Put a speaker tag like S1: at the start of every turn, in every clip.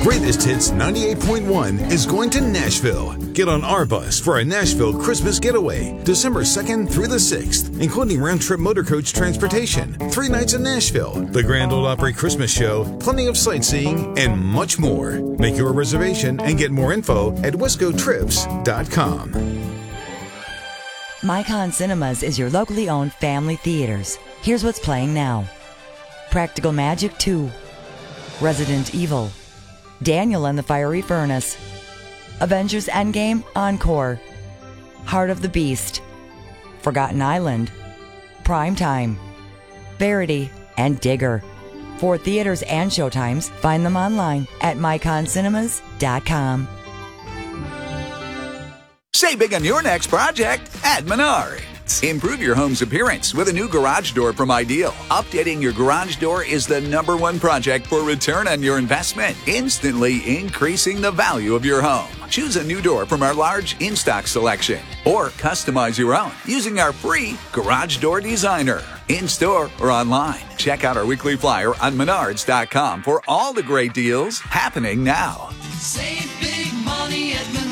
S1: Greatest Hits 98.1 is going to Nashville. Get on our bus for a Nashville Christmas getaway, December 2nd through the 6th, including round-trip motor coach transportation, 3 nights in Nashville, the Grand Ole Opry Christmas show, plenty of sightseeing, and much more. Make your reservation and get more info at wescotrips.com.
S2: Micon Cinemas is your locally owned family theaters. Here's what's playing now. Practical Magic 2, Resident Evil, Daniel and the Fiery Furnace, Avengers Endgame Encore, Heart of the Beast, Forgotten Island, Primetime, Verity, and Digger. For theaters and showtimes, find them online at myconcinemas.com.
S3: Save big on your next project at Menards. Improve your home's appearance with a new garage door from Ideal. Updating your garage door is the #1 project for return on your investment, instantly increasing the value of your home. Choose a new door from our large in-stock selection or customize your own using our free Garage Door Designer. In-store or online, check out our weekly flyer on Menards.com for all the great deals happening now.
S4: Save big money at Menards.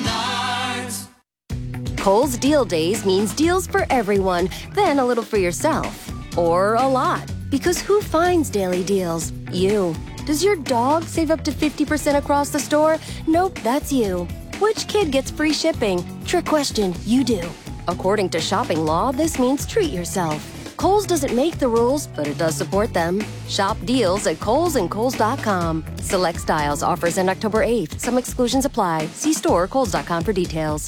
S5: Kohl's Deal Days means deals for everyone, then a little for yourself. Or a lot. Because who finds daily deals? You. Does your dog save up to 50% across the store? Nope, that's you. Which kid gets free shipping? Trick question, you do. According to shopping law, this means treat yourself. Kohl's doesn't make the rules, but it does support them. Shop deals at Kohl's and Kohl's.com. Select styles, offers end October 8th. Some exclusions apply. See store or Kohl's.com for details.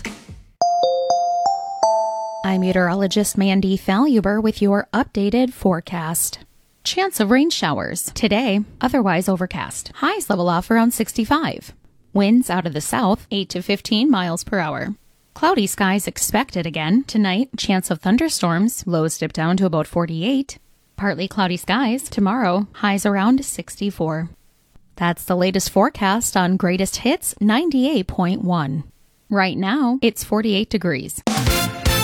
S6: I'm meteorologist Mandy Faluber with your updated forecast. Chance of rain showers. Today, otherwise overcast. Highs level off around 65. Winds out of the south, 8 to 15 miles per hour. Cloudy skies expected again. Tonight, chance of thunderstorms. Lows dip down to about 48. Partly cloudy skies. Tomorrow, highs around 64. That's the latest forecast on Greatest Hits 98.1. Right now, it's 48 degrees.